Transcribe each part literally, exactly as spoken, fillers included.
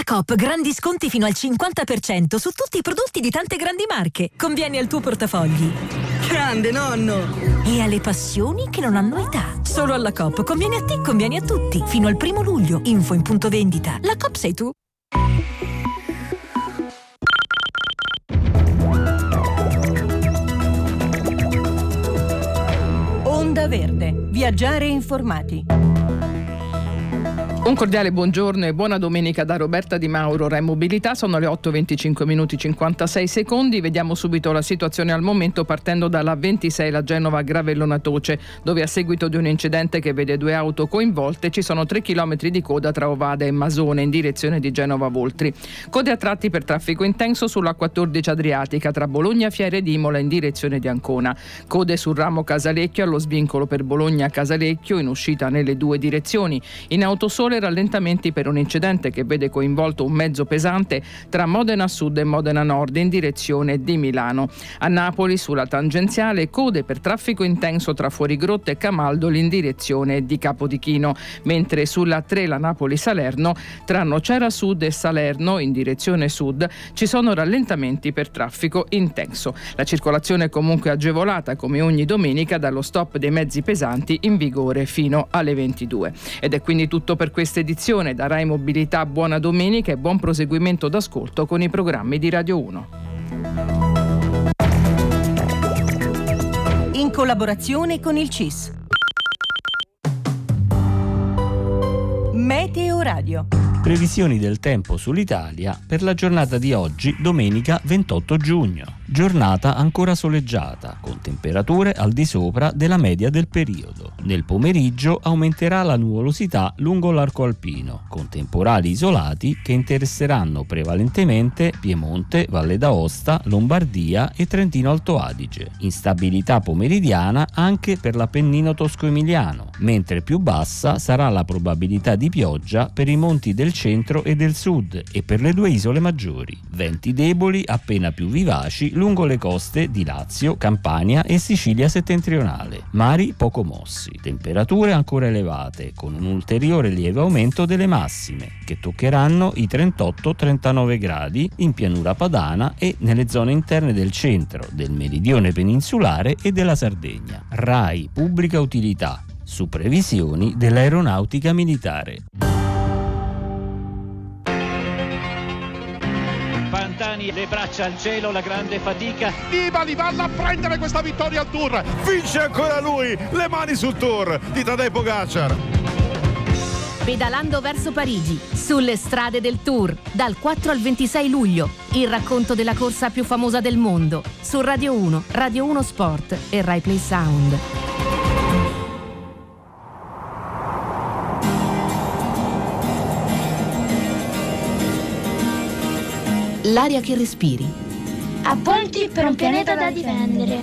Da Coop grandi sconti fino al cinquanta per cento su tutti i prodotti di tante grandi marche. Conviene al tuo portafogli. Grande nonno! E alle passioni che non hanno età. Solo alla Coop conviene a te, conviene a tutti. Fino al primo luglio. Info in punto vendita. La Coop sei tu. Onda Verde. Viaggiare informati. Un cordiale buongiorno e buona domenica da Roberta Di Mauro, Rai Mobilità. Sono le otto e venticinque minuti cinquantasei secondi. Vediamo subito la situazione al momento partendo dalla ventisei, la Genova Gravellona Toce, dove a seguito di un incidente che vede due auto coinvolte ci sono tre chilometri di coda tra Ovada e Masone in direzione di Genova Voltri. Code a tratti per traffico intenso sulla quattordici Adriatica tra Bologna Fiere d'Imola in direzione di Ancona. Code sul ramo Casalecchio allo svincolo per Bologna Casalecchio in uscita nelle due direzioni. In autosole rallentamenti per un incidente che vede coinvolto un mezzo pesante tra Modena Sud e Modena Nord in direzione di Milano. A Napoli sulla tangenziale code per traffico intenso tra Fuorigrotta e Camaldoli in direzione di Capodichino, mentre sulla tre la Napoli-Salerno tra Nocera Sud e Salerno in direzione sud ci sono rallentamenti per traffico intenso. La circolazione è comunque agevolata come ogni domenica dallo stop dei mezzi pesanti in vigore fino alle ventidue. Ed è quindi tutto per questa edizione. Da Rai Mobilità buona domenica e buon proseguimento d'ascolto con i programmi di Radio uno. In collaborazione con il C I S. Meteo Radio. Previsioni del tempo sull'Italia per la giornata di oggi, domenica ventotto giugno. Giornata ancora soleggiata, con temperature al di sopra della media del periodo. Nel pomeriggio aumenterà la nuvolosità lungo l'arco alpino, con temporali isolati che interesseranno prevalentemente Piemonte, Valle d'Aosta, Lombardia e Trentino Alto Adige. Instabilità pomeridiana anche per l'Appennino tosco-emiliano, mentre più bassa sarà la probabilità di pioggia per i monti del centro e del sud e per le due isole maggiori. Venti deboli appena più vivaci lungo le coste di Lazio, Campania e Sicilia settentrionale. Mari poco mossi. Temperature ancora elevate, con un ulteriore lieve aumento delle massime, che toccheranno i trentotto trentanove gradi in pianura padana e nelle zone interne del centro, del meridione peninsulare e della Sardegna. Rai Pubblica Utilità, su previsioni dell'Aeronautica Militare. Pantani, le braccia al cielo, la grande fatica. Nibali vanno a prendere questa vittoria al Tour. Vince ancora lui, le mani sul Tour di Tadej Pogacar. Pedalando verso Parigi, sulle strade del Tour, dal quattro al ventisei luglio, il racconto della corsa più famosa del mondo, su Radio uno, Radio uno Sport e Rai Play Sound. L'aria che respiri. A ponti per un pianeta da difendere.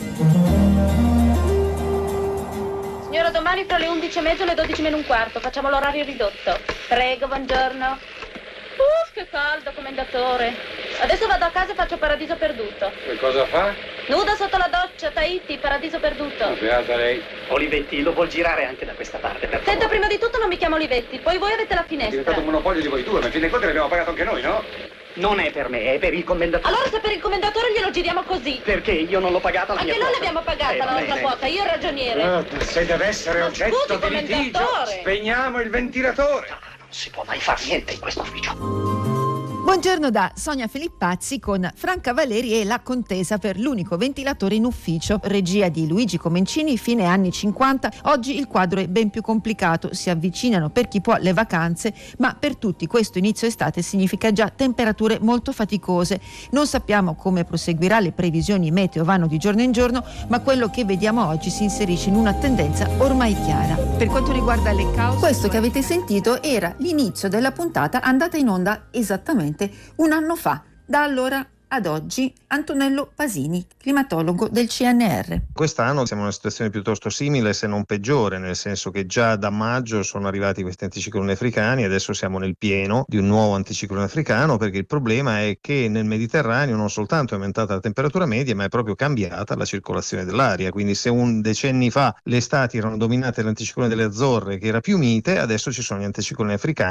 Signora, domani fra le undici e mezzo e le dodici meno un quarto. Facciamo l'orario ridotto. Prego, buongiorno. Uff, che caldo, commendatore. Adesso vado a casa e faccio Paradiso Perduto. Che cosa fa? Nuda sotto la doccia, Tahiti, Paradiso Perduto. Beata lei. Olivetti lo vuol girare anche da questa parte, per Senta, favore. prima di tutto non mi chiamo Olivetti, poi voi avete la È finestra. diventato un monopolio di voi due, ma in fin dei conti l'abbiamo pagato anche noi, no? Non è per me, è per il commendatore. Allora se per il commendatore glielo giriamo così. Perché io non l'ho pagata la Anche mia noi quota. l'abbiamo pagata Eh, la va nostra bene. quota, io e il ragioniere. Ah, se deve essere Ma oggetto scusi, di litigio, commendatore. spegniamo il ventilatore. Non si può mai far niente in questo ufficio. Buongiorno da Sonia Filippazzi con Franca Valeri e La contesa per l'unico ventilatore in ufficio, regia di Luigi Comencini, fine anni cinquanta. Oggi il quadro è ben più complicato, si avvicinano per chi può le vacanze, ma per tutti questo inizio estate significa già temperature molto faticose. Non sappiamo come proseguirà, le previsioni meteo vanno di giorno in giorno, ma quello che vediamo oggi si inserisce in una tendenza ormai chiara. Per quanto riguarda le cause, questo che avete sentito era l'inizio della puntata andata in onda esattamente un anno fa. Da allora ad oggi Antonello Pasini, climatologo del C N R. Quest'anno siamo in una situazione piuttosto simile, se non peggiore, nel senso che già da maggio sono arrivati questi anticicloni africani e adesso siamo nel pieno di un nuovo anticiclone africano, perché il problema è che nel Mediterraneo non soltanto è aumentata la temperatura media, ma è proprio cambiata la circolazione dell'aria. Quindi se un decenni fa le estati erano dominate dall'anticiclone delle Azzorre, che era più mite, adesso ci sono gli anticicloni africani